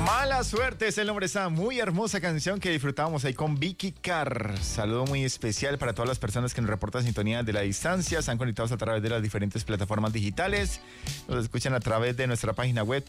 Mala suerte es el nombre de esa muy hermosa canción que disfrutábamos ahí con Vicky Carr. Saludo muy especial para todas las personas que nos reportan sintonía de la distancia, están conectados a través de las diferentes plataformas digitales, nos escuchan a través de nuestra página web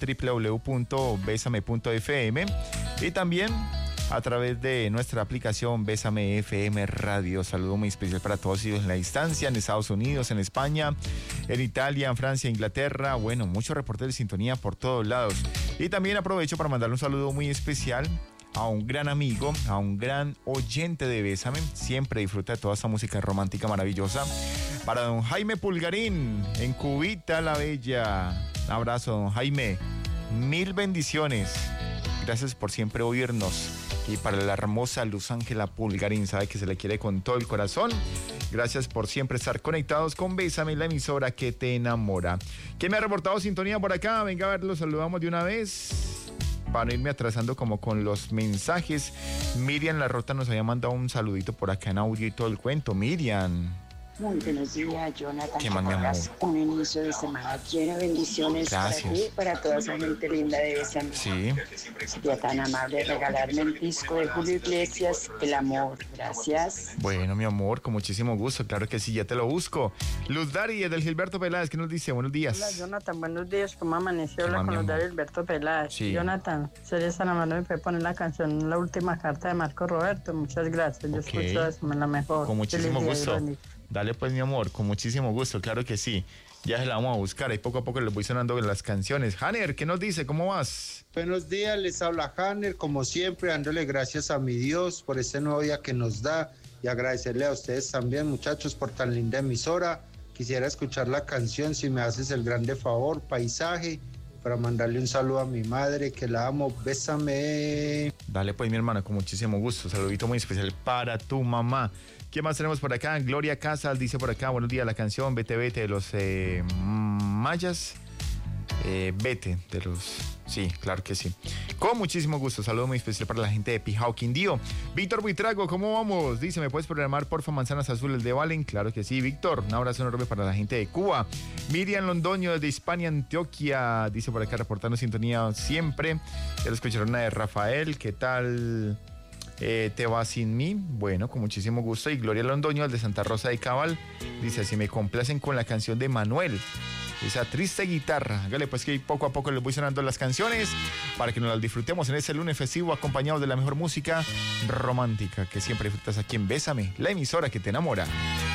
www.besame.fm y también a través de nuestra aplicación Bésame FM Radio. Saludo muy especial para todos ellos en la distancia, en Estados Unidos, en España, en Italia, en Francia, Inglaterra. Bueno, muchos reportes de sintonía por todos lados. Y también aprovecho para mandarle un saludo muy especial a un gran amigo, a un gran oyente de Bésame. Siempre disfruta de toda esta música romántica maravillosa. Para don Jaime Pulgarín, en Cubita la Bella. Un abrazo, don Jaime. Mil bendiciones. Gracias por siempre oírnos. Y para la hermosa Luz Ángela Pulgarín, sabe que se le quiere con todo el corazón. Gracias por siempre estar conectados con Bésame, la emisora que te enamora. ¿Quién me ha reportado sintonía por acá? Venga, a ver, los saludamos de una vez. Para no irme atrasando como con los mensajes. Miriam La Rota nos había mandado un saludito por acá en audio y todo el cuento. Miriam. Muy buenos días, Jonathan. ¿Qué más, mi amor? Un inicio de semana lleno de bendiciones. Gracias. Para ti y para toda esa gente linda de Bésame. Sí. Sería tan amable regalarme el disco de Julio Iglesias, El Amor. Gracias. Bueno, mi amor, con muchísimo gusto. Claro que sí, ya te lo busco. Luz Dari, del Gilberto Peláez, ¿qué nos dice? Buenos días. Hola, Jonathan, buenos días. ¿Cómo amaneció? Habla ¿Qué más, con mi los de amor? Alberto Peláez. Sí. Jonathan, sería tan amable me puede poner la canción La Última Carta de Marco Roberto. Muchas gracias. Yo Ok. escucho eso, la mejor. Con muchísimo Feliz día, gusto. Verónica. Dale pues, mi amor, con muchísimo gusto, claro que sí. Ya se la vamos a buscar, ahí poco a poco les voy sonando las canciones. Hanner, ¿qué nos dice? ¿Cómo vas? Buenos días, les habla Hanner, como siempre, dándole gracias a mi Dios por este nuevo día que nos da y agradecerle a ustedes también, muchachos, por tan linda emisora. Quisiera escuchar la canción, si me haces el grande favor, Paisaje, para mandarle un saludo a mi madre, que la amo, bésame. Dale pues, mi hermana, con muchísimo gusto. Saludito muy especial para tu mamá. ¿Qué más tenemos por acá? Gloria Casas dice por acá, buenos días, la canción Vete Vete de los Mayas. Vete de los... Sí, claro que sí. Con muchísimo gusto. Saludo muy especial para la gente de Pijao, Quindío. Víctor Buitrago, ¿cómo vamos? Dice, ¿me puedes programar, porfa, Manzanas Azules de Valen? Claro que sí, Víctor. Un abrazo enorme para la gente de Cuba. Miriam Londoño desde Hispania, Antioquia. Dice por acá, reportando sintonía siempre. Ya lo escucharon de Rafael. ¿Qué tal? Te vas sin mí, bueno, con muchísimo gusto. Y Gloria Londoño, el de Santa Rosa de Cabal, dice, así me complacen con la canción de Manuel, esa triste guitarra. Hágale pues que poco a poco les voy sonando las canciones para que nos las disfrutemos en ese lunes festivo, acompañados de la mejor música romántica que siempre disfrutas aquí en Bésame, la emisora que te enamora.